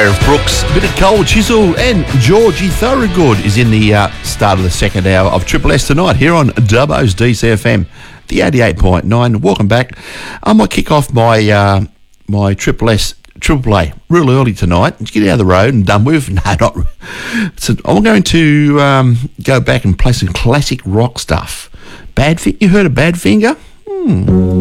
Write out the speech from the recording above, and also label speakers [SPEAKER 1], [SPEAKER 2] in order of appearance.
[SPEAKER 1] Gareth Brooks, a bit of Cole Chisel, and Georgie Thorogood is in the start of the second hour of Triple S tonight here on Dubbo's DCFM, the 88.9. Welcome back. I might kick off my my Triple A real early tonight. Just get out of the road and done with. No, not. So I'm going to go back and play some classic rock stuff. You heard of Badfinger?